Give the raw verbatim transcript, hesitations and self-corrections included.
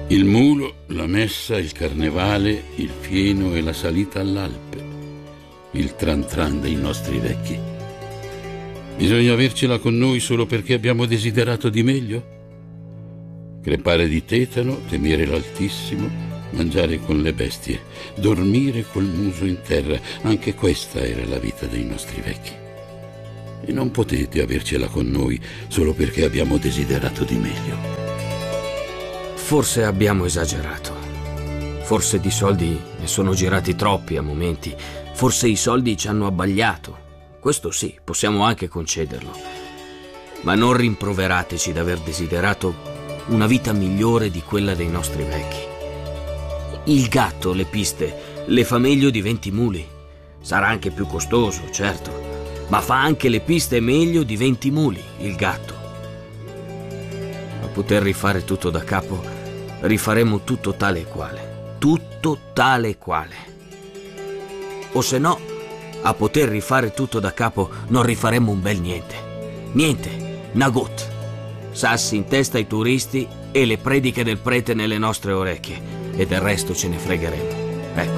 Il mulo, la messa, il carnevale, il fieno e la salita all'Alpe. Il tran tran dei nostri vecchi. Bisogna avercela con noi solo perché abbiamo desiderato di meglio? Crepare di tetano, temere l'Altissimo, mangiare con le bestie, dormire col muso in terra. Anche questa era la vita dei nostri vecchi. E non potete avercela con noi solo perché abbiamo desiderato di meglio. Forse abbiamo esagerato. Forse di soldi ne sono girati troppi a momenti. Forse i soldi ci hanno abbagliato. Questo sì, possiamo anche concederlo. Ma non rimproverateci d'aver desiderato una vita migliore di quella dei nostri vecchi. Il gatto, le piste, le fa meglio di venti muli. Sarà anche più costoso, certo, ma fa anche le piste meglio di venti muli, il gatto. A poter rifare tutto da capo, rifaremo tutto tale e quale. Tutto tale e quale. O se no, a poter rifare tutto da capo, non rifaremo un bel niente. Niente, nagot. Sassi in testa ai turisti e le prediche del prete nelle nostre orecchie, e del resto ce ne fregheremo. Ecco.